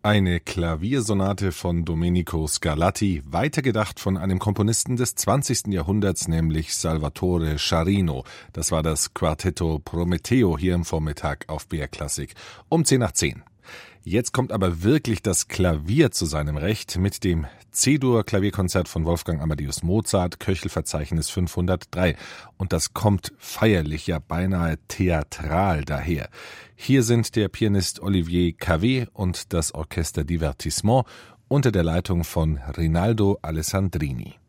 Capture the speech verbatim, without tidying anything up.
Eine Klaviersonate von Domenico Scarlatti, weitergedacht von einem Komponisten des zwanzigsten Jahrhunderts, nämlich Salvatore Scharino. Das war das Quartetto Prometeo hier im Vormittag auf B R Klassik um zehn nach zehn. Jetzt kommt aber wirklich das Klavier zu seinem Recht mit dem C-Dur-Klavierkonzert von Wolfgang Amadeus Mozart, Köchelverzeichnis fünfhundertdrei. Und das kommt feierlich, ja beinahe theatral daher. Hier sind der Pianist Olivier Cavé und das Orchester Divertissement unter der Leitung von Rinaldo Alessandrini.